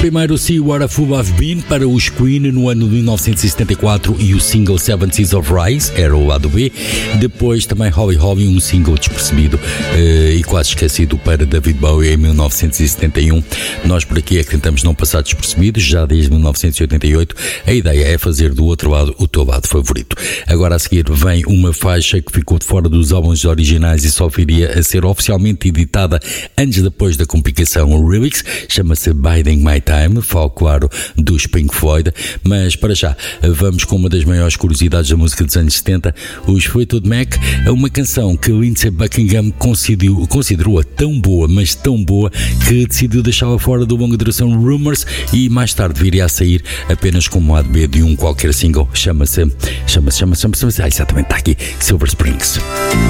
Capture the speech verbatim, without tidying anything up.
Primeiro, See What a Fool I've Been para os Queen no ano de mil novecentos e setenta e quatro e o single Seven Seas of Rise, era o lado B. Depois também Holly Holly, um single despercebido uh, e quase esquecido para David Bowie em mil novecentos e setenta e um. Nós por aqui é que tentamos não passar despercebidos, já desde mil novecentos e oitenta e oito. A ideia é fazer do outro lado o teu lado favorito. Agora a seguir vem uma faixa que ficou de fora dos álbuns originais e só viria a ser oficialmente editada antes depois da compilação Remix, chama-se Biding My Time, falo claro dos Pink Floyd, mas para já vamos com uma das maiores curiosidades da música dos anos setenta, os Fleetwood Mac, uma canção que Lindsey Buckingham considerou, considerou-a tão boa, mas tão boa, que decidiu deixá-la fora do longa duração Rumors e mais tarde viria a sair apenas como lado B de um qualquer single, chama-se, chama-se, chama-se, chama-se, ah, exatamente, está aqui, Silver Springs.